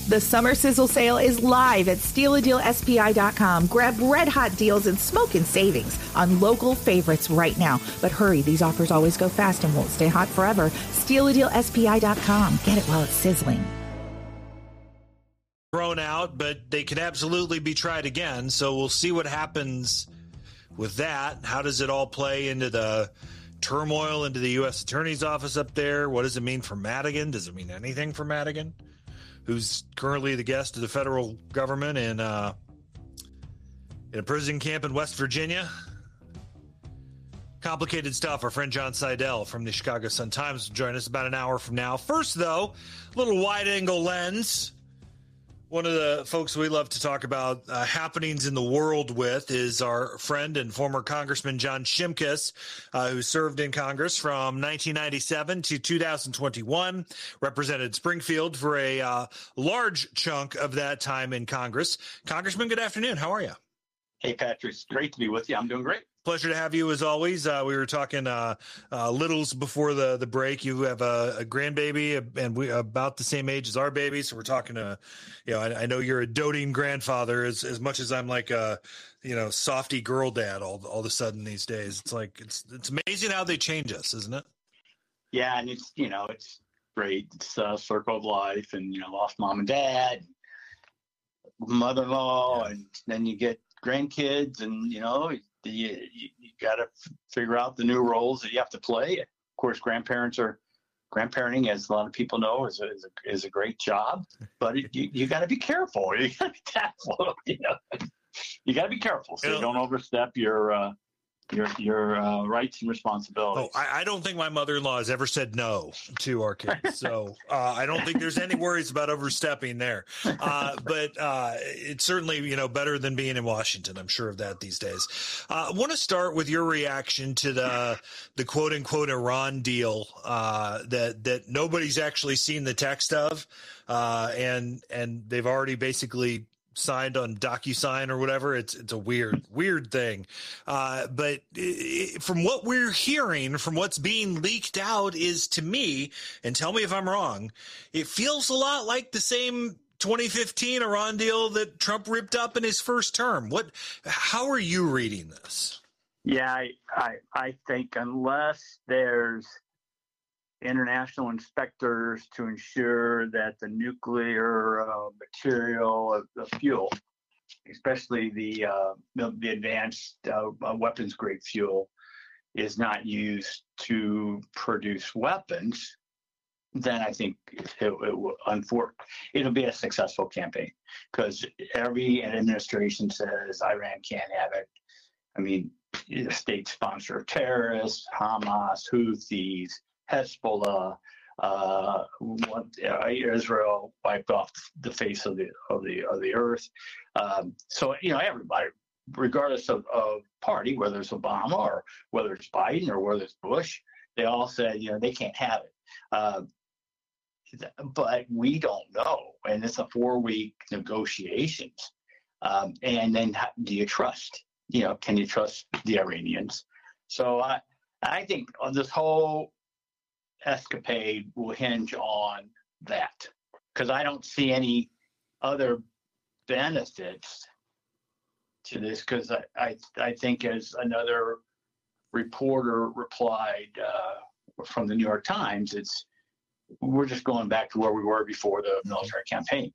The summer sizzle sale is live at SteelADealSPI.com. Grab red-hot deals and smoking savings on local favorites right now. But hurry, these offers always go fast and won't stay hot forever. SteelADealSPI.com. Get it while it's sizzling. Thrown out, but they can absolutely be tried again. So we'll see what happens with that. How does it all play into the turmoil into the U.S. Attorney's Office up there? What does it mean for Madigan? Does it mean anything for Madigan, who's currently the guest of the federal government in a prison camp in West Virginia? Complicated stuff. Our friend John Seidel from the Chicago Sun-Times will join us about an hour from now. First, though, a little wide-angle lens. One of the folks we love to talk about happenings in the world with is our friend and former Congressman John Shimkus, who served in Congress from 1997 to 2021, represented Springfield for a large chunk of that time in Congress. Congressman, good afternoon. How are you? Hey, Patrick. It's great to be with you. I'm doing great. Pleasure to have you as always. We were talking littles before the break. You have a grandbaby, and we about the same age as our baby. So we're talking I know you're a doting grandfather as much as I'm like a softy girl dad all of a sudden these days. It's like it's amazing how they change us, isn't it? Yeah, and it's great. It's a circle of life, and lost mom and dad, mother-in-law, and then you get grandkids, and you got to figure out the new roles that you have to play. Of course, grandparenting, as a lot of people know, is a great job, but you got to be careful. You got to be tactful. You got to be careful so you don't overstep your rights and responsibilities. Oh, I don't think my mother-in-law has ever said no to our kids, so I don't think there's any worries about overstepping there. But it's certainly better than being in Washington. I'm sure of that these days. I want to start with your reaction to the quote unquote Iran deal that nobody's actually seen the text of, and they've already basically signed on DocuSign or whatever. It's a weird thing. But from what we're hearing, from what's being leaked out is, to me, and tell me if I'm wrong, it feels a lot like the same 2015 Iran deal that Trump ripped up in his first term. How are you reading this? Yeah, I think unless there's international inspectors to ensure that the nuclear material, the fuel, especially the advanced weapons grade fuel, is not used to produce weapons, then I think it'll be a successful campaign, because every administration says Iran can't have it. I mean, state sponsor of terrorists, Hamas, Houthis, Hezbollah, Israel wiped off the face of the earth. So everybody, regardless of party, whether it's Obama or whether it's Biden or whether it's Bush, they all said they can't have it. But we don't know, and it's a 4-week negotiations. And then do you trust? Can you trust the Iranians? So I think this whole escapade will hinge on that, because I don't see any other benefits to this, because I think, as another reporter replied from the New York Times, we're just going back to where we were before the military campaign.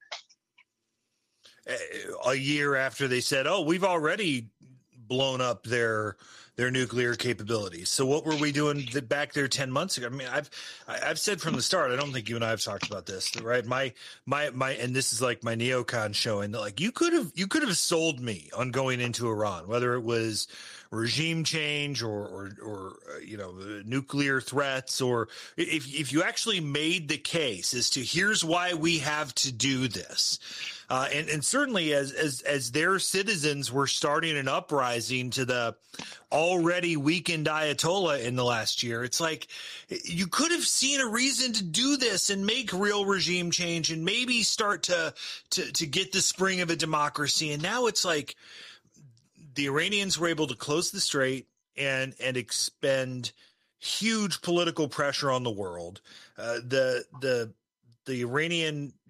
A year after they said, we've already blown up their nuclear capabilities. So what were we doing back there 10 months ago? I mean, I've said from the start, I don't think you and I have talked about this, right? My, and this is like my neocon showing that, like, you could have sold me on going into Iran, whether it was regime change or nuclear threats, or if you actually made the case as to here's why we have to do this. And certainly as their citizens were starting an uprising to the already weakened Ayatollah in the last year, it's like you could have seen a reason to do this and make real regime change and maybe start to get the spring of a democracy. And now it's like the Iranians were able to close the strait and expend huge political pressure on the world. The Iranian